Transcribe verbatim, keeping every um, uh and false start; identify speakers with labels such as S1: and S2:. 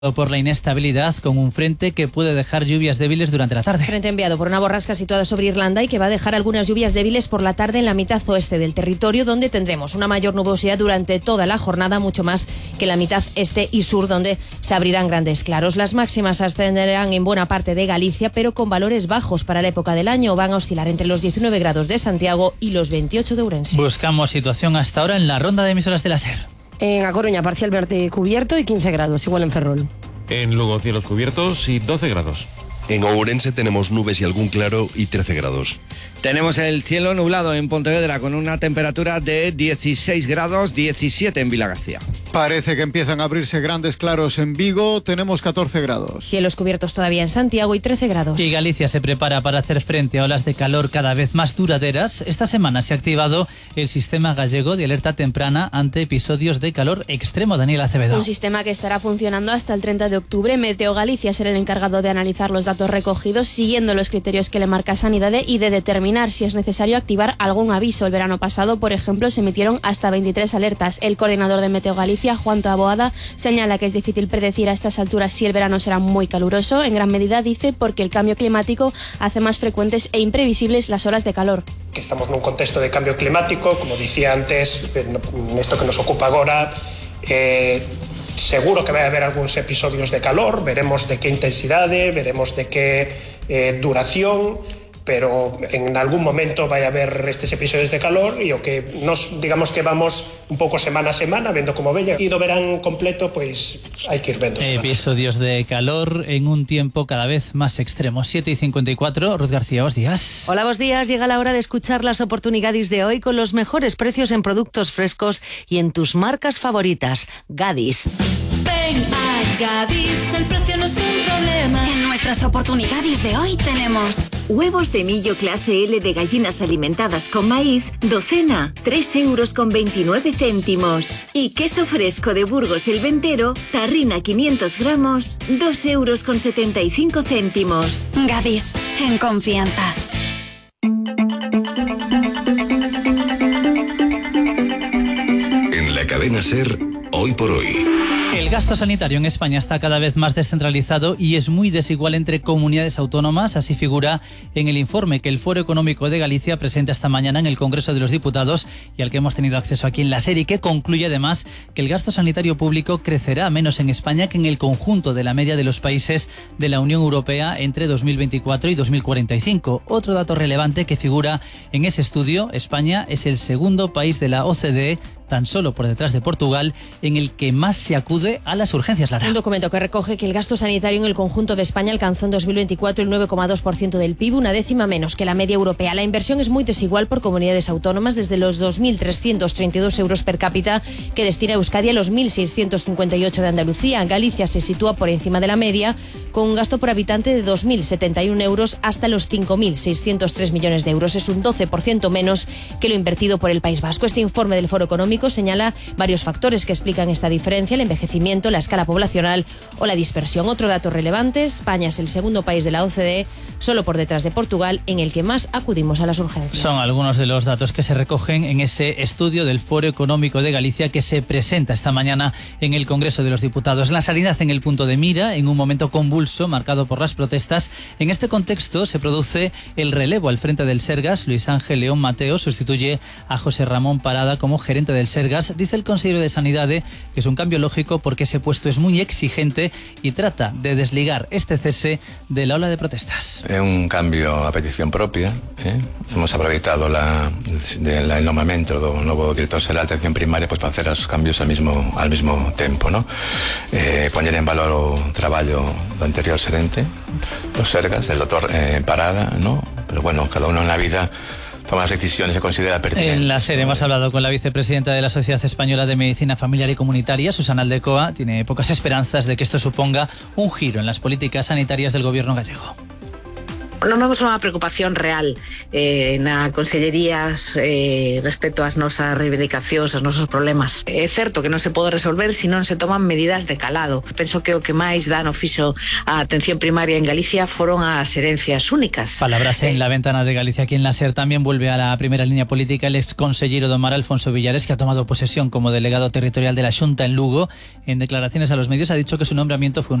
S1: por la inestabilidad con un frente que puede dejar lluvias débiles durante la tarde.
S2: Frente enviado por una borrasca situada sobre Irlanda y que va a dejar algunas lluvias débiles por la tarde en la mitad oeste del territorio, donde tendremos una mayor nubosidad durante toda la jornada, mucho más que la mitad este y sur, donde se abrirán grandes claros. Las máximas ascenderán en buena parte de Galicia, pero con valores bajos para la época del año. Van a oscilar entre los diecinueve grados de Santiago y los veintiocho de Ourense.
S1: Buscamos situación hasta ahora en la ronda de emisoras de la SER.
S3: En A Coruña, parcialmente cubierto y quince grados, igual en Ferrol.
S4: En Lugo, cielos cubiertos y doce grados.
S5: En Ourense tenemos nubes y algún claro y trece grados.
S6: Tenemos el cielo nublado en Pontevedra con una temperatura de dieciséis grados, diecisiete en Vilagarcía.
S7: Parece que empiezan a abrirse grandes claros en Vigo, tenemos catorce grados.
S2: Cielos cubiertos todavía en Santiago y trece grados.
S1: Y Galicia se prepara para hacer frente a olas de calor cada vez más duraderas. Esta semana se ha activado el sistema gallego de alerta temprana ante episodios de calor extremo. Daniel Acevedo.
S8: Un sistema que estará funcionando hasta el treinta de octubre. Meteo Galicia será el encargado de analizar los datos recogidos siguiendo los criterios que le marca Sanidade y de determinar si es necesario activar algún aviso. El verano pasado, por ejemplo, se emitieron hasta veintitrés alertas. El coordinador de Meteo Galicia, Juan Taboada, señala que es difícil predecir a estas alturas si el verano será muy caluroso. En gran medida, dice, porque el cambio climático hace más frecuentes e imprevisibles las olas de calor.
S9: Que estamos nun contexto de cambio climático, como dicía antes, nesto que nos ocupa agora, eh, seguro que vai haber algúns episodios de calor, veremos de que intensidade, veremos de que eh, duración, pero en algún momento vai haber estes episodios de calor e o que nos, digamos que vamos un pouco semana a semana vendo como veña, e do verán completo pois hai que ir vendo.
S1: Episodios de calor en un tiempo cada vez más extremo. siete y cincuenta y cuatro, Ruth García, buenos días.
S10: Hola, buenos días. Llega la hora de escuchar las oportunidades de hoy con los mejores precios en productos frescos y en tus marcas favoritas. Gadis.
S11: Ven a Gadis, el precio no es un problema. En nuestras oportunidades de hoy tenemos
S12: huevos de millo clase L de gallinas alimentadas con maíz, docena, tres euros con veintinueve céntimos. Y queso fresco de Burgos el Ventero, tarrina quinientos gramos, dos euros con setenta y cinco céntimos.
S11: Gadis, en confianza.
S13: En la cadena SER, hoy por hoy.
S1: El gasto sanitario en España está cada vez más descentralizado y es muy desigual entre comunidades autónomas. Así figura en el informe que el Foro Económico de Galicia presenta esta mañana en el Congreso de los Diputados y al que hemos tenido acceso aquí en la SER, y que concluye además que el gasto sanitario público crecerá menos en España que en el conjunto de la media de los países de la Unión Europea entre dos mil veinticuatro y dos mil cuarenta y cinco. Otro dato relevante que figura en ese estudio: España es el segundo país de la O C D E, tan solo por detrás de Portugal, en el que más se acude a las urgencias, Lara.
S2: Un documento que recoge que el gasto sanitario en el conjunto de España alcanzó en dos mil veinticuatro el nueve coma dos por ciento del P I B, una décima menos que la media europea. La inversión es muy desigual por comunidades autónomas, desde los dos mil trescientos treinta y dos euros per cápita que destina Euskadi a los mil seiscientos cincuenta y ocho de Andalucía. Galicia se sitúa por encima de la media, con un gasto por habitante de dos mil setenta y un euros hasta los cinco mil seiscientos tres millones de euros. Es un doce por ciento menos que lo invertido por el País Vasco. Este informe del Foro Económico señala varios factores que explican esta diferencia: el envejecimiento, la escala poblacional o la dispersión. Otro dato relevante: España es el segundo país de la O C D E, solo por detrás de Portugal, en el que más acudimos a las urgencias.
S1: Son algunos de los datos que se recogen en ese estudio del Foro Económico de Galicia que se presenta esta mañana en el Congreso de los Diputados. La sanidad en el punto de mira, en un momento convulso marcado por las protestas. En este contexto se produce el relevo al frente del Sergas. Luis Ángel León Mateo sustituye a José Ramón Parada como gerente del Sergas. Dice el consejero de Sanidade que es un cambio lógico porque ese puesto es muy exigente y trata de desligar este cese de la ola de protestas.
S14: É un cambio a petición propia, eh? Hemos aproveitado la, de la, el nomamento do novo director xeral de atención primaria pues, para hacer os cambios al mismo, al mismo tempo, ¿no? Eh, poñer en valor o traballo do anterior xerente do Sergas, del doctor eh, Parada, ¿no? Pero bueno, cada uno en la vida toma las decisiones que considera pertinentes.
S1: En la serie hemos hablado con la vicepresidenta de la Sociedad Española de Medicina Familiar y Comunitaria, Susana Aldecoa. Tiene pocas esperanzas de que esto suponga un giro en las políticas sanitarias del gobierno gallego.
S15: Non vemos unha preocupación real eh, na Consellería eh, respecto ás nosas reivindicacións, aos nosos problemas. É certo que non se pode resolver se non se toman medidas de calado. Penso que o que máis dano fixo a atención primaria en Galicia foron as herencias únicas.
S1: Palabras en la ventana de Galicia. Aquí en la SER también vuelve a la primera línea política el exconsellero do Mar, Alfonso Villares, que ha tomado posesión como delegado territorial de la Xunta en Lugo. En declaraciones a los medios ha dicho que su nombramiento fue un